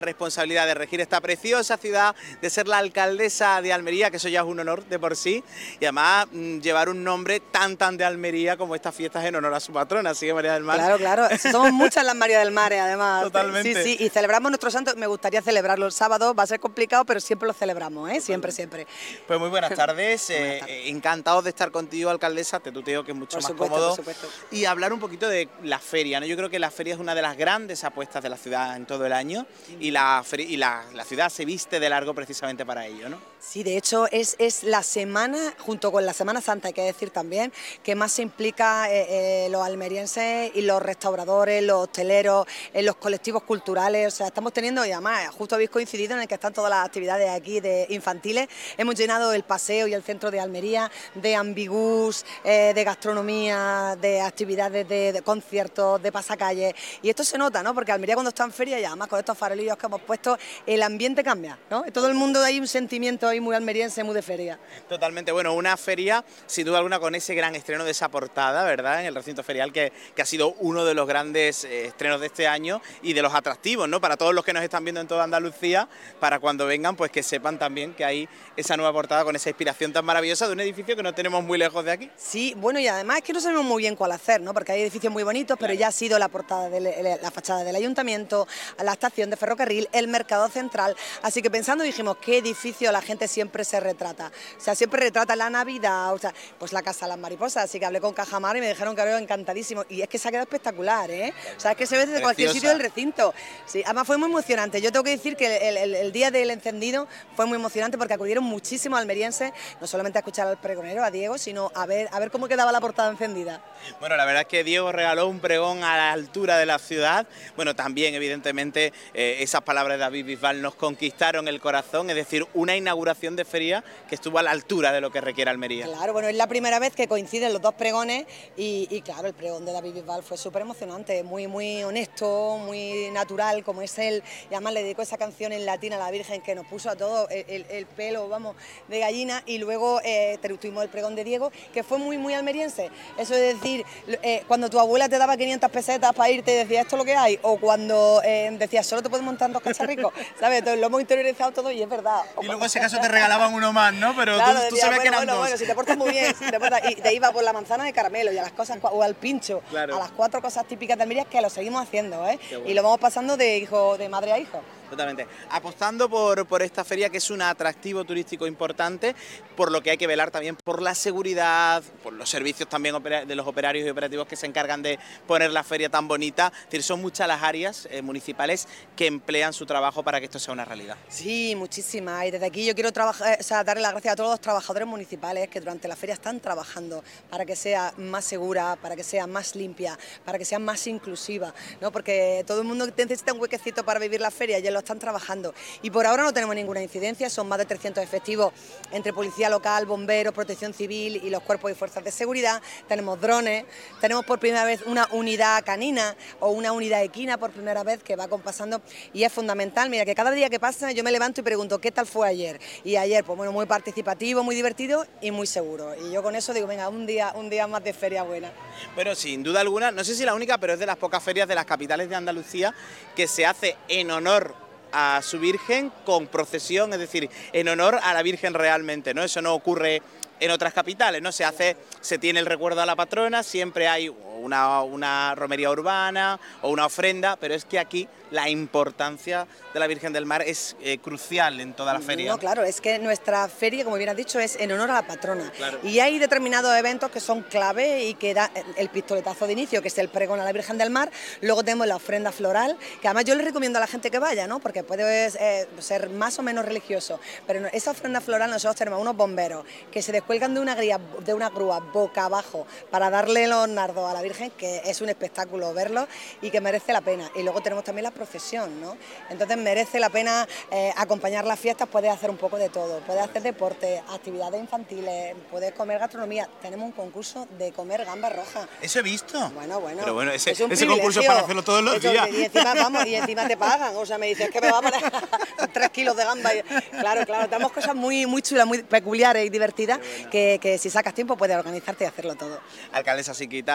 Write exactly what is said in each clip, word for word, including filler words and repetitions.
Responsabilidad de regir esta preciosa ciudad, de ser la alcaldesa de Almería, que eso ya es un honor de por sí, y además mmm, llevar un nombre tan tan de Almería como estas fiestas en honor a su patrona, así que María del Mar. Claro, claro, somos muchas las María del Mar, además. Totalmente. Sí, sí, y celebramos nuestro santo, me gustaría celebrarlo el sábado, va a ser complicado, pero siempre lo celebramos, ¿eh? Siempre, siempre. Pues muy buenas tardes, buenas tardes. Eh, encantados de estar contigo, alcaldesa, te tuteo que es mucho por más supuesto, cómodo. Por supuesto. Y hablar un poquito de la feria, ¿no? Yo creo que la feria es una de las grandes apuestas de la ciudad en todo el año, y la, y la La, la ciudad se viste de largo precisamente para ello, ¿no? Sí, de hecho es, es la semana, junto con la Semana Santa, hay que decir también, que más se implica eh, eh, los almerienses y los restauradores, los hosteleros, eh, los colectivos culturales. O sea, estamos teniendo, y además justo habéis coincidido en el que están todas las actividades aquí de infantiles. Hemos llenado el paseo y el centro de Almería de ambigús, eh, de gastronomía, de actividades de, de conciertos, de pasacalles. Y esto se nota, ¿no? Porque Almería cuando está en feria, y además con estos farolillos que hemos puesto, el ambiente cambia, ¿no? Todo el mundo, hay un sentimiento ahí muy almeriense, muy de feria. Totalmente, bueno, una feria sin duda alguna con ese gran estreno de esa portada, ¿verdad? En el recinto ferial, que, que ha sido uno de los grandes eh, estrenos de este año y de los atractivos, ¿no? Para todos los que nos están viendo en toda Andalucía, para cuando vengan, pues que sepan también que hay esa nueva portada con esa inspiración tan maravillosa de un edificio que no tenemos muy lejos de aquí. Sí, bueno, y además es que no sabemos muy bien cuál hacer, ¿no? Porque hay edificios muy bonitos, claro, pero ya ha sido la portada de la fachada del ayuntamiento, la estación de ferrocarril, el mercado central, así que pensando dijimos, ¿qué edificio la gente siempre se retrata? O sea, siempre retrata la Navidad, o sea, pues la Casa de las Mariposas, así que hablé con Cajamar y me dijeron que era encantadísimo, y es que se ha quedado espectacular, ¿eh? O sea, es que se ve desde cualquier sitio del recinto. Sí, además fue muy emocionante, yo tengo que decir que el, el, el día del encendido fue muy emocionante porque acudieron muchísimos almerienses, no solamente a escuchar al pregonero, a Diego, sino a ver, a ver cómo quedaba la portada encendida. Bueno, la verdad es que Diego regaló un pregón a la altura de la ciudad, bueno, también evidentemente eh, esas palabras de David Bisbal nos conquistaron el corazón, es decir, una inauguración de feria que estuvo a la altura de lo que requiere Almería. Claro, bueno, es la primera vez que coinciden los dos pregones y, y claro, el pregón de David Bisbal fue súper emocionante, muy, muy honesto, muy natural como es él, y además le dedicó esa canción en latín a la Virgen que nos puso a todos el, el, el pelo, vamos, de gallina, y luego eh, tuvimos el pregón de Diego, que fue muy, muy almeriense, eso es decir, eh, cuando tu abuela te daba quinientas pesetas para irte y decía esto es lo que hay, o cuando eh, decías solo te puedes montar en dos cacharricos, ¿sabes? Entonces lo hemos interiorizado todo y es verdad. Y luego en ese caso te regalaban uno más, ¿no? Pero claro, tú, tú decía, sabes bueno, que eran bueno, dos. Bueno, si te portas muy bien, si te portas, y te iba por la manzana de caramelo y a las cosas, o al pincho, claro, a las cuatro cosas típicas de Almería que lo seguimos haciendo, ¿eh? Bueno. Y lo vamos pasando de hijo, de madre a hijo. Totalmente. Apostando por, por esta feria, que es un atractivo turístico importante, por lo que hay que velar también por la seguridad, por los servicios también de los operarios y operativos que se encargan de poner la feria tan bonita. Es decir, son muchas las áreas eh, municipales que emplean su trabajo para que esto sea una realidad. Sí, muchísimas. Y desde aquí yo quiero trabajar, o sea, darle las gracias a todos los trabajadores municipales que durante la feria están trabajando para que sea más segura, para que sea más limpia, para que sea más inclusiva, ¿no? Porque todo el mundo necesita un huequecito para vivir la feria y lo están trabajando. Y por ahora no tenemos ninguna incidencia, son más de trescientos efectivos entre policía local, bomberos, protección civil y los cuerpos y fuerzas de seguridad. Tenemos drones, tenemos por primera vez una unidad canina o una unidad equina por primera vez que va compasando y es fundamental. Mira, que cada día que pasa yo me levanto y pregunto ¿qué tal fue ayer? Y ayer, pues bueno, muy participativo, muy divertido y muy seguro. Y yo con eso digo, venga, un día, un día más de feria buena. Bueno, sin duda alguna, no sé si la única, pero es de las pocas ferias de las capitales de Andalucía que se hace en honor a su Virgen con procesión, es decir, en honor a la Virgen realmente, ¿no? Eso no ocurre en otras capitales, ¿no? Se hace, se tiene el recuerdo a la patrona, siempre hay una, una romería urbana o una ofrenda, pero es que aquí la importancia de la Virgen del Mar es eh, crucial en toda la feria. No, claro, es que nuestra feria, como bien has dicho, es en honor a la patrona. Claro. Y hay determinados eventos que son clave y que da el pistoletazo de inicio, que es el pregón a la Virgen del Mar. Luego tenemos la ofrenda floral, que además yo les recomiendo a la gente que vaya, ¿no? Porque puede eh, ser más o menos religioso. Pero esa ofrenda floral nosotros tenemos unos bomberos que se descuelgan de una, gría, de una grúa boca abajo para darle los nardos a la Virgen, que es un espectáculo verlo y que merece la pena. Y luego tenemos también la procesión, ¿no? Entonces merece la pena eh, acompañar las fiestas, puedes hacer un poco de todo, puedes hacer deporte, actividades infantiles, puedes comer gastronomía, tenemos un concurso de comer gamba roja. Eso he visto. Bueno, bueno. Pero bueno, ese, es un ese concurso es para hacerlo todos los Eso, días. Y encima, vamos, y encima te pagan, o sea, me dices que me va a pagar tres kilos de gamba. Claro, claro, tenemos cosas muy, muy chulas, muy peculiares y divertidas que, que si sacas tiempo puedes organizarte y hacerlo todo. Alcaldesa, sin quitar mucho tiempo.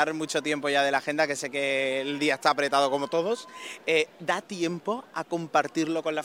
tiempo ya de la agenda, que sé que el día está apretado como todos. Eh, ¿Da tiempo a compartirlo con la